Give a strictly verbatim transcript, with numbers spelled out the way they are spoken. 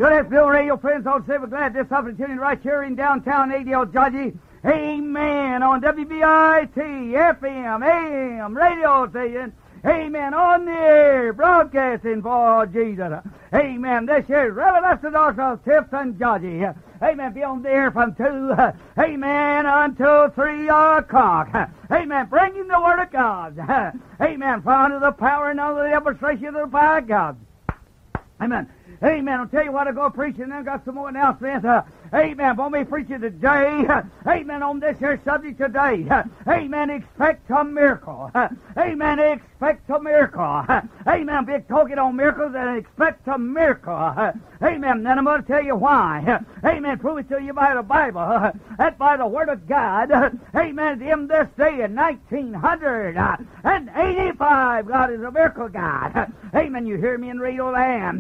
Good afternoon, radio friends. All say we're glad this opportunity right here in downtown A D L, Georgia. Amen. On W B I T, F M, A M, radio station. Amen. On the air, broadcasting for Jesus. Amen. This is Reverend Lester Tifton, Georgia. Amen. Be on the air from two, amen, until three o'clock. Amen. Bringing the Word of God. Amen. For under the power and under the demonstration of the power of God. Amen. Amen. I'll tell you what, I'll go preaching, and then I've got some more announcements. Uh, amen. Won't be preaching today. Uh, amen. On this here subject today. Uh, amen. Expect a miracle. Uh, amen. Expect a miracle. Uh, amen. Be talking on miracles and expect a miracle. Uh, amen. Then I'm going to tell you why. Uh, amen. Prove it to you by the Bible. Uh, that by the Word of God. Uh, amen. In this day in nineteen eighty-five, God is a miracle God. Uh, amen. You hear me in Radio Land.